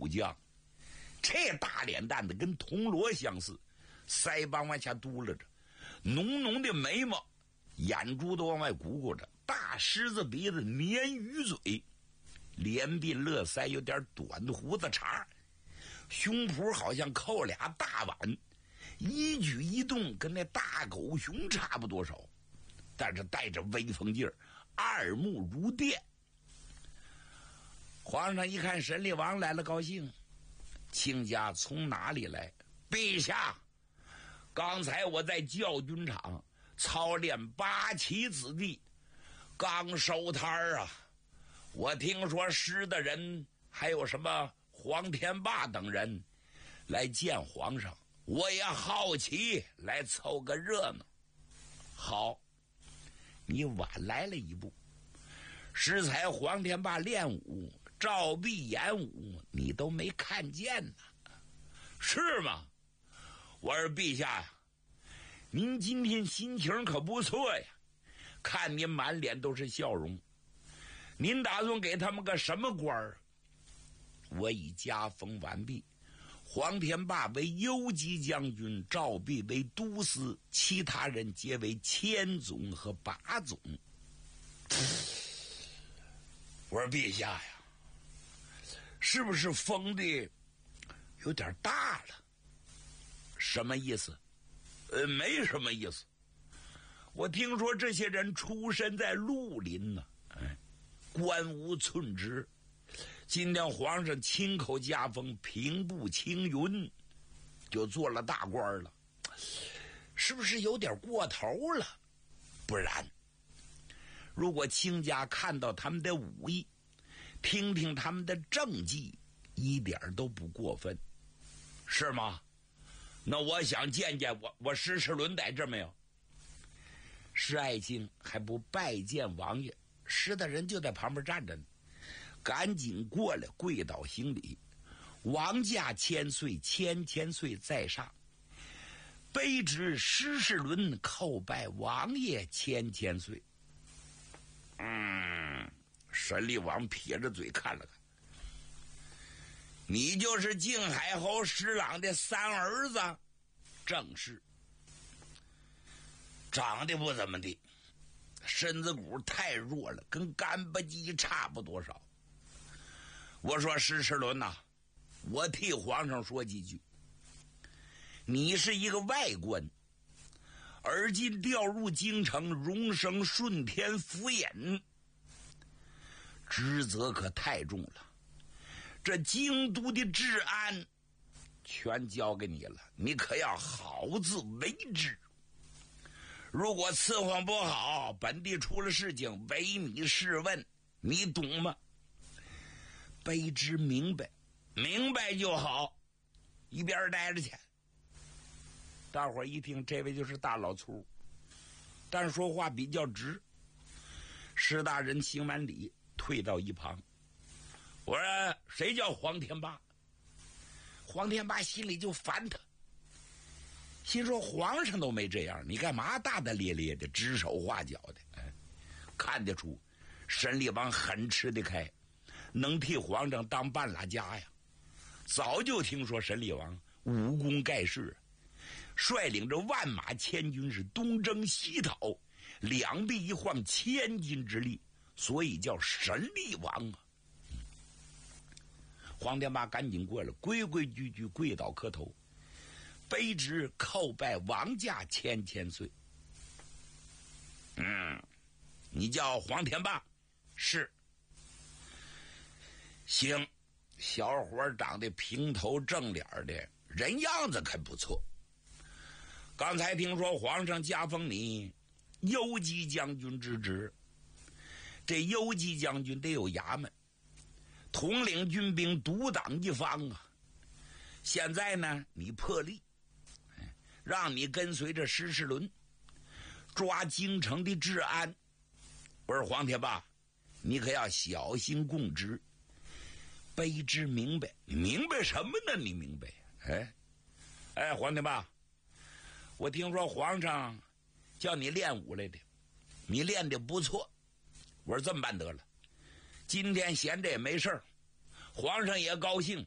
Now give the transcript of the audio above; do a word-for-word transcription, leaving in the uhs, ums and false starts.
将，这大脸蛋子跟铜锣相似，腮帮往下嘟了着，浓浓的眉毛，眼珠都往外鼓鼓着，大狮子鼻子，鲶鱼嘴，脸鬓乐腮，有点短胡子茬，胸脯好像扣俩大碗，一举一动跟那大狗熊差不多少，但是带着威风劲儿，二目如电。皇上一看沈厉王来了，高兴。卿家从哪里来？陛下，刚才我在教军场操练八旗子弟，刚收摊儿啊。我听说师的人还有什么黄天霸等人来见皇上，我也好奇来凑个热闹。好，你晚来了一步。适才黄天霸练武，照壁演武，你都没看见呢，是吗？我说陛下呀，您今天心情可不错呀，看您满脸都是笑容。您打算给他们个什么官儿？我已加封完毕，黄天霸为游击将军，赵弼为都司，其他人皆为千总和把总。我说陛下呀，是不是封的有点大了？什么意思？呃，没什么意思。我听说这些人出身在绿林呢，哎，官无寸职。今天皇上亲口加封平步青云，就做了大官了，是不是有点过头了？不然，如果卿家看到他们的武艺，听听他们的政绩，一点都不过分，是吗？那我想见见我我施世伦在这没有？施爱卿还不拜见王爷？施大人就在旁边站着呢，赶紧过来跪倒行礼。王驾千岁，千千岁在上，卑职施世伦叩拜王爷千千岁。嗯，沈厉王撇着嘴看了看，你就是靖海侯施琅的三儿子？正是。长得不怎么地，身子骨太弱了，跟干巴鸡差不多少。我说施世伦呐，我替皇上说几句。你是一个外官，而今调入京城，荣升顺天府尹，职责可太重了。这京都的治安全交给你了，你可要好自为之。如果伺候不好，本地出了事情，唯你是问，你懂吗？卑职明白，明白就好，一边待着去。大伙儿一听，这位就是大老粗，但是说话比较直。施大人行完礼，退到一旁。我说谁叫黄天霸？黄天霸心里就烦他，心说皇上都没这样，你干嘛大大咧咧的，指手画脚的？哎，看得出沈厉王很吃得开，能替皇上当半拉家呀。早就听说沈厉王武功盖世，率领着万马千军是东征西讨，两臂一晃千斤之力，所以叫沈厉王啊。黄天霸赶紧过来，规规矩矩跪倒磕头，卑职叩拜王驾千千岁。嗯，你叫黄天霸？是。行，小伙长得平头正脸的，人样子可不错。刚才听说皇上加封你游击将军之职，这游击将军得有衙门，统领军兵，独当一方啊。现在呢，你破例，让你跟随着施世伦抓京城的治安。我说黄天霸，你可要小心供职。卑职明白。明白什么呢？你明白？哎哎，黄天霸，我听说皇上叫你练武来的，你练得不错。我说这么办得了，今天闲着也没事儿，皇上也高兴，